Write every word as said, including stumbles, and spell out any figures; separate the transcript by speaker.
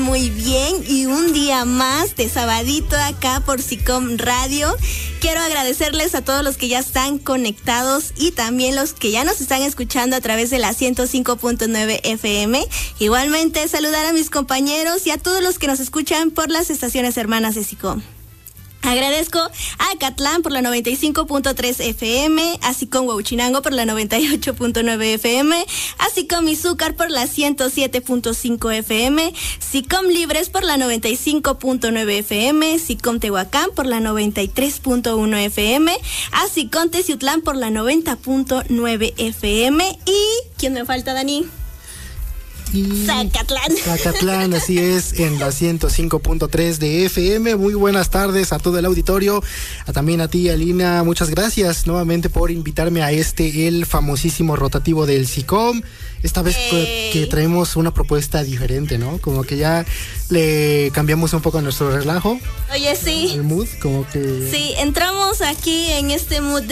Speaker 1: muy bien y un día más de sabadito acá por SICOM Radio. Quiero agradecerles a todos los que ya están conectados y también los que ya nos están escuchando a través de la ciento cinco punto nueve F M. Igualmente saludar a mis compañeros y a todos los que nos escuchan por las estaciones hermanas de SICOM. Agradezco a Acatlán por la noventa y cinco punto tres F M, a SICOM Huauchinango por la noventa y ocho punto nueve F M, a SICOM Izúcar por la ciento siete punto cinco F M, SICOM Libres por la noventa y cinco punto nueve F M, SICOM Tehuacán por la noventa y tres punto uno F M, a SICOM Teciutlán por la noventa punto nueve F M y... ¿quién me falta, Dani?
Speaker 2: Y
Speaker 1: Zacatlán.
Speaker 2: Zacatlán, así es, en la ciento cinco punto tres de F M. Muy buenas tardes a todo el auditorio, a, también a ti, Alina, muchas gracias nuevamente por invitarme a este, el famosísimo rotativo del SICOM. Esta vez hey. que traemos una propuesta diferente, ¿no? Como que ya le cambiamos un poco a nuestro relajo.
Speaker 1: Oye, sí.
Speaker 2: El mood, como que...
Speaker 1: Sí, entramos aquí en este mood